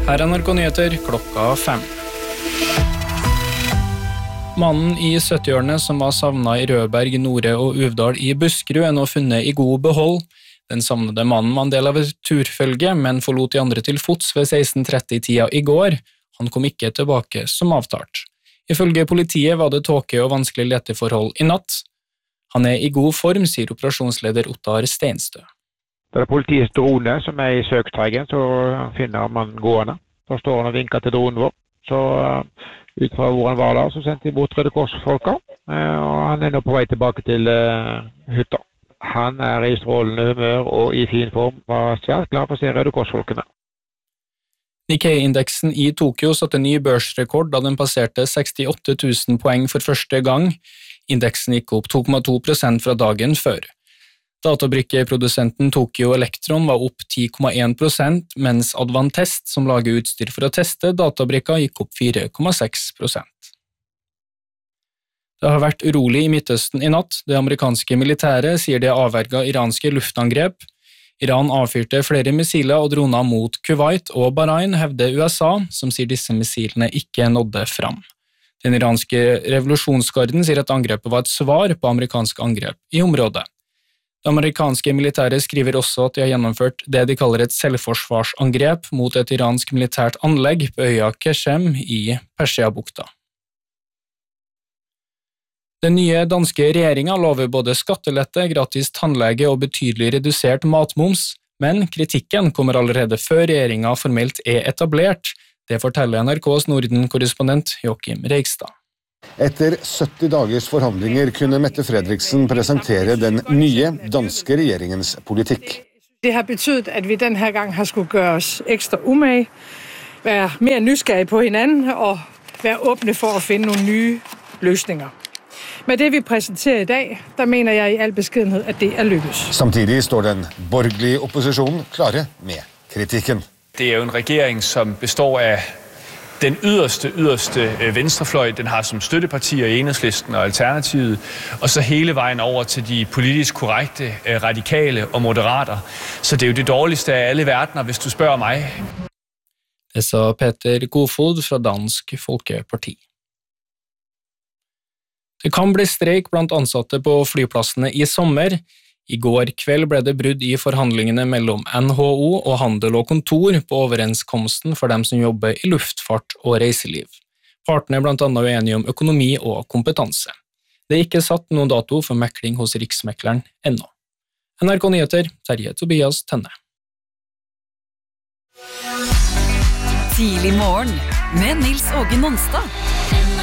Her NRK Nyheter klokka 5. Mannen i 70-årene som var savnet i Rødberg, Nore og Uvdal i Buskerud nå funnet i god behold. Den savnede mannen var en del av et turfølge, men forlot de andre til fots ved 16:30-tida i går. Han kom ikke tilbake som avtalt. Ifølge politiet var det tåke og vanskelig leteforhold i natt. Han i god form, sier operasjonsleder Ottar Steinstø. Det politiets drone som i søkstreigen, så finner man gående. Da står han og vinker til dronen vår. Så ut fra hvor han var da, så sendte vi bort Røde Kors-folka, og han nå på vei tilbake til hytta. Han i strålende humør og i fin form, var svært glad for å se Røde Kors-folkene. Nikkei-indeksen i Tokyo satte ny børsrekord da den passerte 68 000 poeng for første gang. Indeksen gikk opp 2,2% fra dagen før. Databrikkeprodusenten Tokyo Electron var opp 10,1%, mens Advantest, som lager utstyr for å teste databrikker, gikk opp 4,6%. Det har vært urolig i Midtøsten i natt. Det amerikanske militæret sier det avverget iranske luftangrep. Iran avfyrte flere missiler og droner mot Kuwait og Bahrain, hevder USA, som sier disse missilene ikke nådde fram. Den iranske revolusjonsgarden sier at angrepet var et svar på amerikanske angrep i området. Det amerikanske militæret skriver også at de har gjennomført det de kaller et selvforsvarsangrep mot et iransk militært anlegg på øya Keshem i Persiabukta. Den nye danske regjeringen lover både skattelette, gratis tannlege og betydelig redusert matmoms, men kritikken kommer allerede før regjeringen formelt etablert. Det forteller NRKs Norden-korrespondent Joachim Reigstad. Etter 70 dagers forhandlinger kunne Mette Frederiksen presentere den nye danske regjeringens politikk. Det har betydet, at vi denne gang har skulle gøre oss ekstra umage, være mer nysgerrige på hinanden og være åbne for å finne noen nye løsninger. Med det vi presenterer i dag, der mener jeg i all beskedenhed, at det lykkes. Samtidig står den borgerlige opposisjonen klare med kritikken. Det jo en regjering som består av den yderste venstrefløj. Den har som støttepartier Enhedslisten og Alternativet, og så hele vejen over til de politisk korrekte, radikale og moderater. Så det jo det dårligste av alle verdener, hvis du spør meg. Det sa Peter Kofod fra Dansk Folkeparti. Det kan bli streik blant ansatte på flyplassene i sommer. I går kveld ble det brudd i forhandlingene mellom NHO og Handel og Kontor på overenskomsten for dem som jobber i luftfart og reiseliv. Partene blant annet enige om økonomi og kompetanse. Det ikke satt noen dato for mekling hos Riksmekleren ennå. NRK Nyheter, Terje Tobias Tønne. Tidlig morgen med Nils Åge Nonstad.